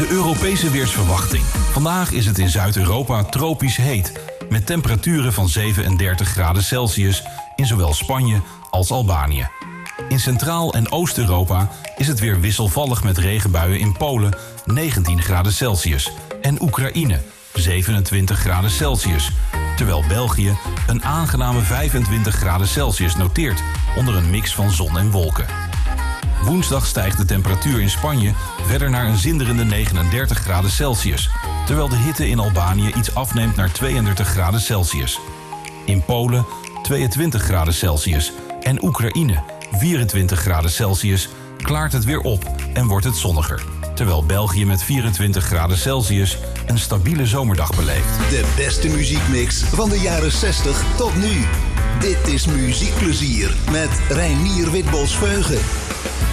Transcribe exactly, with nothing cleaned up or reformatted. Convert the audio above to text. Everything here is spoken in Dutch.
De Europese weersverwachting. Vandaag is het in Zuid-Europa tropisch heet, met temperaturen van zevenendertig graden Celsius in zowel Spanje als Albanië. In Centraal- en Oost-Europa is het weer wisselvallig met regenbuien in Polen, negentien graden Celsius, en Oekraïne, zevenentwintig graden Celsius, terwijl België een aangename vijfentwintig graden Celsius noteert onder een mix van zon en wolken. Woensdag stijgt de temperatuur in Spanje verder naar een zinderende negenendertig graden Celsius, terwijl de hitte in Albanië iets afneemt naar tweeëndertig graden Celsius. In Polen tweeëntwintig graden Celsius en Oekraïne vierentwintig graden Celsius klaart het weer op en wordt het zonniger, terwijl België met vierentwintig graden Celsius een stabiele zomerdag beleeft. De beste muziekmix van de jaren zestig tot nu. Dit is Muziekplezier met Reinier Witbos-Veugen.